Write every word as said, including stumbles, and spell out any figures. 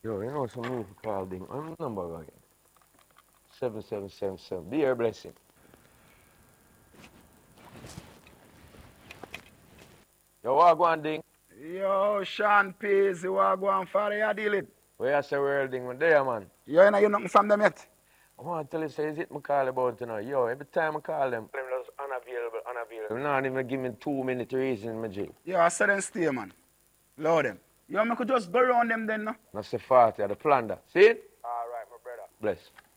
Yo, you know some new call thing. I'm number again. Seven seven seven seven. Be your blessing. Yo, what go on ding? Yo, Sean Peasy, what go on for you deal it? Where you say world thing when there, man? You ain't know you nothing from them yet? I want to tell you, say, is it me call about you know? Yo, every time I call them, them just unavailable, unavailable. Not even give me two minute reason, my G. Yo, I said them stay, man. Load them. Yo, me could just go around them then, no? That's the fault, yeah, the plan that. See it? All right, my brother. Bless.